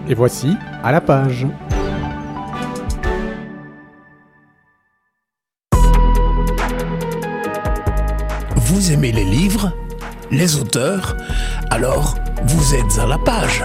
Et voici À la page. Vous aimez les livres, les auteurs? Alors, vous êtes à la page.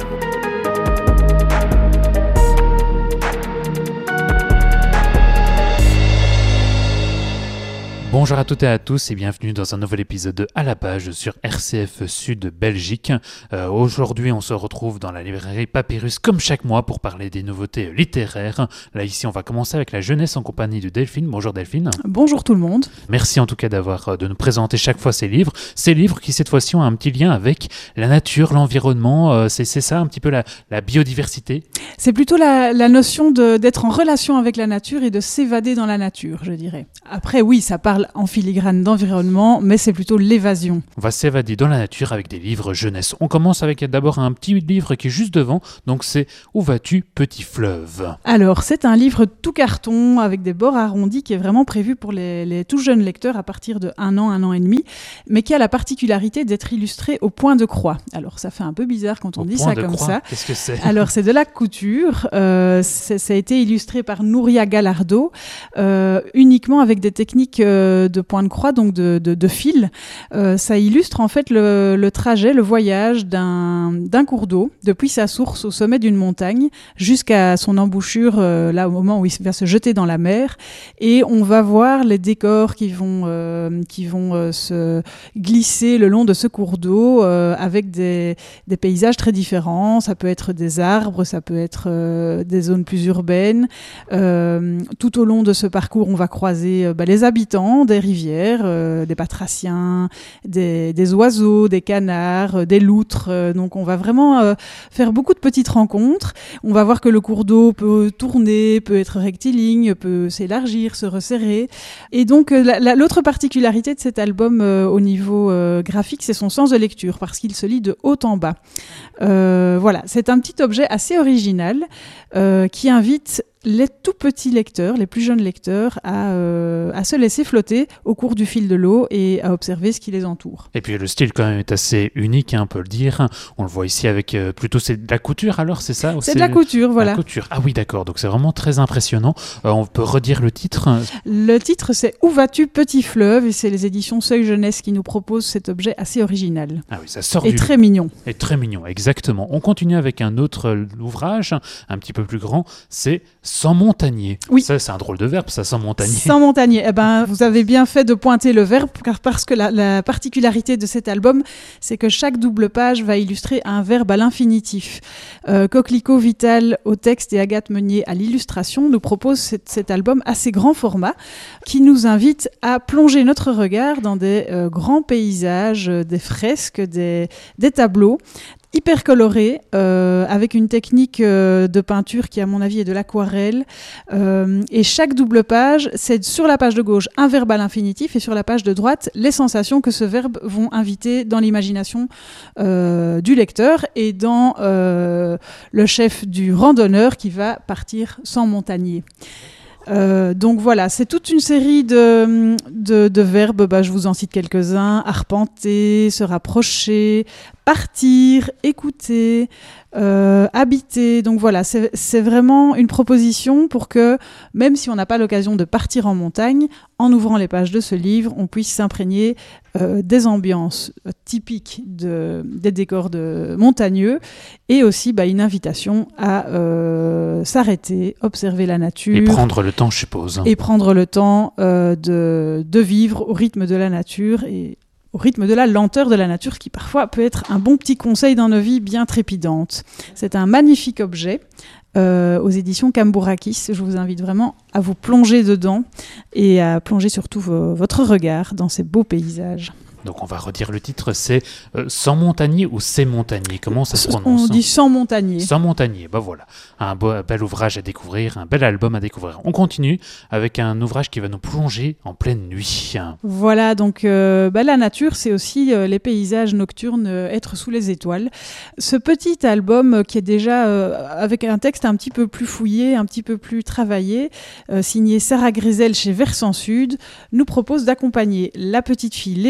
Bonjour à toutes et à tous et bienvenue dans un nouvel épisode de À la page sur RCF Sud Belgique. Aujourd'hui, on se retrouve dans la librairie Papyrus comme chaque mois pour parler des nouveautés littéraires. Là, ici, on va commencer avec la jeunesse en compagnie de Delphine. Bonjour Delphine. Bonjour tout le monde. Merci en tout cas de nous présenter chaque fois ces livres. Ces livres qui, cette fois-ci, ont un petit lien avec la nature, l'environnement. C'est ça un petit peu la biodiversité. C'est plutôt la notion d'être en relation avec la nature et de s'évader dans la nature, je dirais. Après, oui, ça parle en filigrane d'environnement, mais c'est plutôt l'évasion. On va s'évader dans la nature avec des livres jeunesse. On commence avec d'abord un petit livre qui est juste devant, donc c'est « Où vas-tu, petit fleuve ?» Alors, c'est un livre tout carton avec des bords arrondis qui est vraiment prévu pour les tout jeunes lecteurs à partir de 1 an et demi, mais qui a la particularité d'être illustré au point de croix. Alors, ça fait un peu bizarre quand on dit ça comme ça. Qu'est-ce que c'est ? Alors, c'est de la couture. Ça a été illustré par Nouria Gallardo, uniquement avec des techniques de point de croix, donc de fil. Ça illustre en fait le trajet, le voyage d'un cours d'eau depuis sa source au sommet d'une montagne jusqu'à son embouchure, là au moment où il va se jeter dans la mer. Et on va voir les décors qui vont se glisser le long de ce cours d'eau avec des paysages très différents. Ça peut être des arbres, ça peut être des zones plus urbaines. Tout au long de ce parcours, on va croiser les habitants des rivières, des batraciens, des oiseaux, des canards, des loutres. Donc on va vraiment faire beaucoup de petites rencontres. On va voir que le cours d'eau peut tourner, peut être rectiligne, peut s'élargir, se resserrer. Et donc l'autre particularité de cet album au niveau graphique, c'est son sens de lecture, parce qu'il se lit de haut en bas. Voilà, c'est un petit objet assez original qui invite les tout petits lecteurs, les plus jeunes lecteurs, à se laisser flotter au cours du fil de l'eau et à observer ce qui les entoure. Et puis le style quand même est assez unique, on peut le dire. On le voit ici avec plutôt c'est de la couture alors, c'est ça ? C'est de la couture, voilà. La couture. Ah oui, d'accord, donc c'est vraiment très impressionnant. On peut redire le titre ? Le titre c'est « Où vas-tu, petit fleuve ?» et c'est les éditions Seuil Jeunesse qui nous proposent cet objet assez original. Ah oui, ça sort et très mignon. Et très mignon, exactement. On continue avec un autre ouvrage, un petit peu plus grand, c'est « Sans montagnier ». Oui. Ça, c'est un drôle de verbe, ça, sans montagnier. Sans montagnier. Eh ben, vous avez bien fait de pointer le verbe, parce que la particularité de cet album, c'est que chaque double page va illustrer un verbe à l'infinitif. Coquelicot Vital au texte et Agathe Meunier à l'illustration nous propose cet album assez grand format qui nous invite à plonger notre regard dans des grands paysages, des fresques, des tableaux hyper coloré, avec une technique de peinture qui, à mon avis, est de l'aquarelle. Et chaque double page, c'est sur la page de gauche un verbe à l'infinitif et sur la page de droite, les sensations que ce verbe vont inviter dans l'imagination du lecteur et dans le chef du randonneur qui va partir sans montagnier. Donc voilà, c'est toute une série de verbes, je vous en cite quelques-uns: arpenter, se rapprocher, partir, écouter, habiter. Donc voilà, c'est vraiment une proposition pour que, même si on n'a pas l'occasion de partir en montagne, en ouvrant les pages de ce livre, on puisse s'imprégner des ambiances typiques des décors montagneux et aussi une invitation à s'arrêter, observer la nature. Et prendre le temps, je suppose. Et prendre le temps de vivre au rythme de la nature et au rythme de la lenteur de la nature, qui parfois peut être un bon petit conseil dans nos vies bien trépidantes. C'est un magnifique objet aux éditions Cambourakis. Je vous invite vraiment à vous plonger dedans et à plonger surtout votre regard dans ces beaux paysages. Donc on va redire le titre, c'est Sans montagnier ou C'est montagnier, comment ça se prononce ? On dit Sans montagnier. Sans montagnier, voilà. Un bel ouvrage à découvrir, un bel album à découvrir. On continue avec un ouvrage qui va nous plonger en pleine nuit. Voilà, donc la nature, c'est aussi les paysages nocturnes, être sous les étoiles. Ce petit album qui est déjà avec un texte un petit peu plus fouillé, un petit peu plus travaillé, signé Sarah Grisel chez Versant Sud, nous propose d'accompagner la petite fille Léonie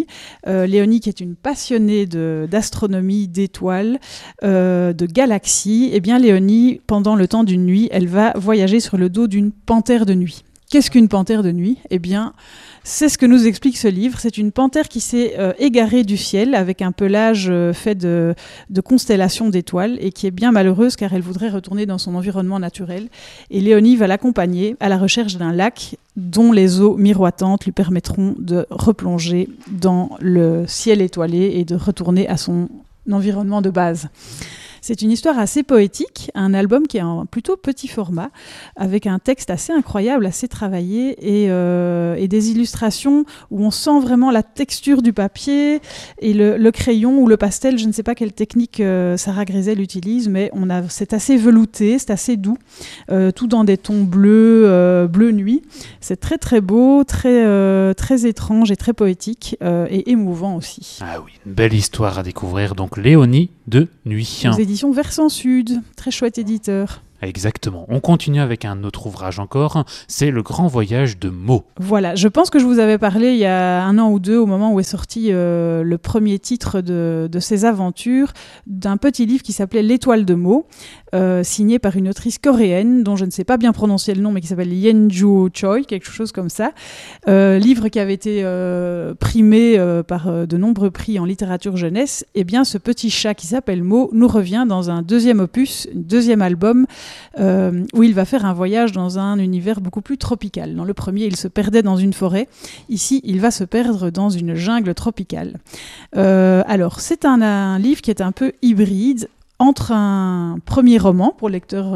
Léonie. Léonie qui est une passionnée d'astronomie, d'étoiles, de galaxies. Eh bien Léonie, pendant le temps d'une nuit, elle va voyager sur le dos d'une panthère de nuit. Qu'est-ce qu'une panthère de nuit ? Eh bien, c'est ce que nous explique ce livre. C'est une panthère qui s'est égarée du ciel avec un pelage fait de constellations d'étoiles et qui est bien malheureuse car elle voudrait retourner dans son environnement naturel. Et Léonie va l'accompagner à la recherche d'un lac dont les eaux miroitantes lui permettront de replonger dans le ciel étoilé et de retourner à son environnement de base. C'est une histoire assez poétique, un album qui est en plutôt petit format, avec un texte assez incroyable, assez travaillé, et des illustrations où on sent vraiment la texture du papier et le crayon ou le pastel. Je ne sais pas quelle technique Sarah Grisel utilise, mais c'est assez velouté, c'est assez doux, tout dans des tons bleus, bleu nuit. C'est très très beau, très étrange et très poétique, et émouvant aussi. Ah oui, une belle histoire à découvrir, donc Léonie de Nuit. Aux éditions Versant Sud, très chouette éditeur. Exactement. On continue avec un autre ouvrage encore, c'est Le Grand Voyage de Mo. Voilà, je pense que je vous avais parlé il y a 1 an ou 2, au moment où est sorti le premier titre de ses aventures, d'un petit livre qui s'appelait L'Étoile de Mo, signé par une autrice coréenne, dont je ne sais pas bien prononcer le nom, mais qui s'appelle Yenju Choi, quelque chose comme ça. Livre qui avait été primé par de nombreux prix en littérature jeunesse. Eh bien, ce petit chat qui s'appelle Mo nous revient dans un deuxième opus, un deuxième album, où il va faire un voyage dans un univers beaucoup plus tropical. Dans le premier, il se perdait dans une forêt. Ici, il va se perdre dans une jungle tropicale. Alors, c'est un livre qui est un peu hybride entre un premier roman pour lecteur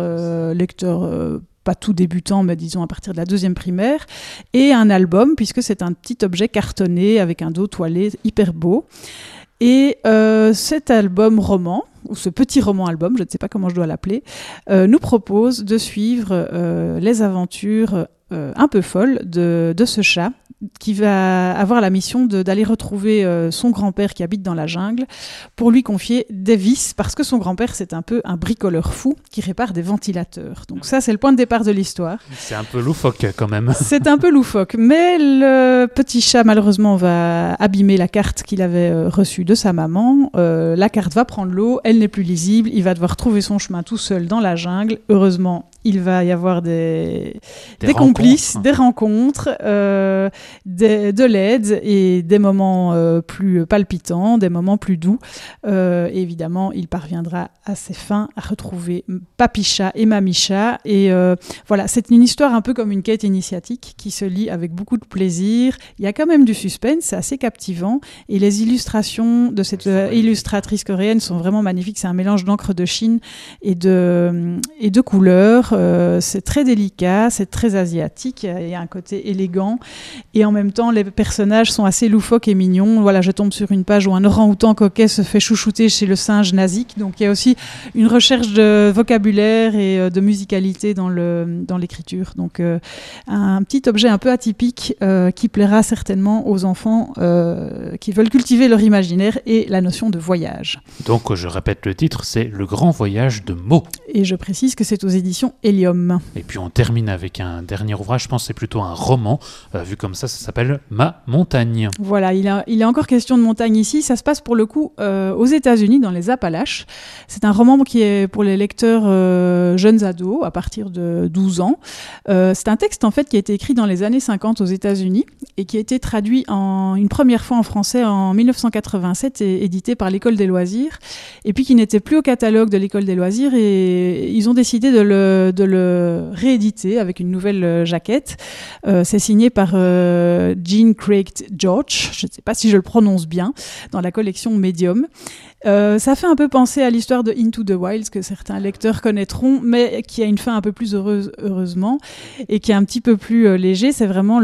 pas tout débutant, mais disons à partir de la 2e primaire, et un album, puisque c'est un petit objet cartonné avec un dos toilé hyper beau. Et cet album-roman, ou ce petit roman-album, je ne sais pas comment je dois l'appeler, nous propose de suivre les aventures un peu folles de ce chat qui va avoir la mission d'aller retrouver son grand-père qui habite dans la jungle pour lui confier des vis, parce que son grand-père, c'est un peu un bricoleur fou qui répare des ventilateurs. Donc ça, c'est le point de départ de l'histoire. C'est un peu loufoque quand même. C'est un peu loufoque, mais le petit chat, malheureusement, va abîmer la carte qu'il avait reçue de sa maman. La carte va prendre l'eau, elle n'est plus lisible, il va devoir trouver son chemin tout seul dans la jungle. Heureusement, il va y avoir des complices, des rencontres, de l'aide et des moments plus palpitants, des moments plus doux. Et évidemment, il parviendra à ses fins à retrouver Papi-chat et Mamie-chat. Et voilà, c'est une histoire un peu comme une quête initiatique qui se lit avec beaucoup de plaisir. Il y a quand même du suspense, c'est assez captivant. Et les illustrations de cette illustratrice coréenne sont vraiment magnifiques. C'est un mélange d'encre de Chine et de couleurs. C'est très délicat, c'est très asiatique, il y a un côté élégant et en même temps les personnages sont assez loufoques et mignons. Voilà, je tombe sur une page où un orang-outan coquet se fait chouchouter chez le singe Nazik, donc il y a aussi une recherche de vocabulaire et de musicalité dans l'écriture. Donc un petit objet un peu atypique qui plaira certainement aux enfants qui veulent cultiver leur imaginaire et la notion de voyage. Donc je répète le titre, c'est Le Grand Voyage de Mo. Et je précise que c'est aux éditions Hélium. Et puis on termine avec un dernier ouvrage, je pense que c'est plutôt un roman, vu comme ça s'appelle Ma montagne. Voilà, il est encore question de montagne ici, ça se passe pour le coup aux États-Unis, dans les Appalaches. C'est un roman qui est pour les lecteurs jeunes ados, à partir de 12 ans. C'est un texte en fait qui a été écrit dans les années 50 aux États-Unis et qui a été traduit une première fois en français en 1987 et édité par l'École des loisirs, et puis qui n'était plus au catalogue de l'École des loisirs, et ils ont décidé de le réédité avec une nouvelle jaquette. C'est signé par Jean Craig George, je ne sais pas si je le prononce bien, dans la collection Medium. Ça fait un peu penser à l'histoire de Into the Wild, que certains lecteurs connaîtront, mais qui a une fin un peu plus heureuse, heureusement, et qui est un petit peu plus léger. C'est vraiment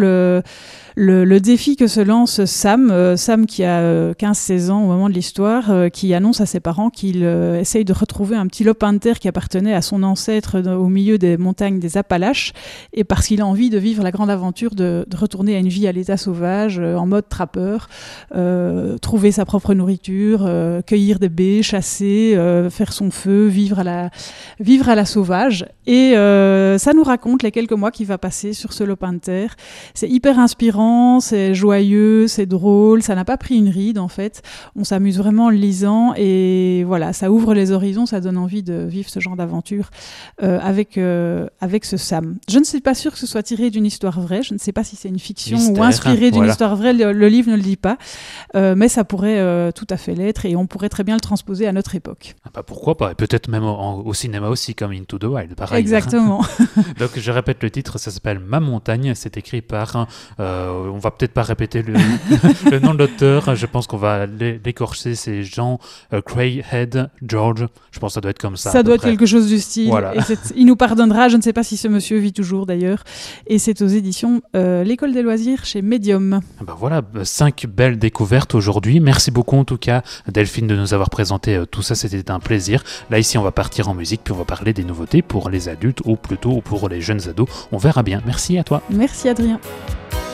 le défi que se lance Sam qui a 15-16 ans au moment de l'histoire, qui annonce à ses parents qu'il essaye de retrouver un petit lopin de terre qui appartenait à son ancêtre au milieu des montagnes des Appalaches, et parce qu'il a envie de vivre la grande aventure de retourner à une vie à l'état sauvage, en mode trappeur, trouver sa propre nourriture, cueillir cueillir des baies, chasser, faire son feu, vivre à la sauvage. Et ça nous raconte les quelques mois qu'il va passer sur ce lopin de terre. C'est hyper inspirant, c'est joyeux, c'est drôle, ça n'a pas pris une ride en fait. On s'amuse vraiment en le lisant et voilà, ça ouvre les horizons, ça donne envie de vivre ce genre d'aventure avec ce Sam. Je ne suis pas sûre que ce soit tiré d'une histoire vraie, je ne sais pas si c'est une fiction ou inspiré d'une histoire vraie, le livre ne le dit pas, mais ça pourrait tout à fait l'être et on pourrait très bien le transposer à notre époque. Ah bah pourquoi pas, et peut-être même au cinéma aussi, comme Into the Wild, pareil. Exactement. Donc je répète le titre, ça s'appelle Ma montagne, c'est écrit par, on va peut-être pas répéter le nom de l'auteur, je pense qu'on va l'écorcher, c'est Jean Craighead George, je pense que ça doit être comme ça. Ça doit être quelque chose du style, voilà. Et il nous pardonnera, je ne sais pas si ce monsieur vit toujours d'ailleurs, et c'est aux éditions L'École des loisirs chez Medium. Ben voilà, 5 belles découvertes aujourd'hui, merci beaucoup en tout cas Delphine de nous avoir présenté tout ça, c'était un plaisir. Là ici on va partir en musique, puis on va parler des nouveautés pour les adultes ou plutôt pour les jeunes ados, on verra bien. Merci à toi. Merci Adrien.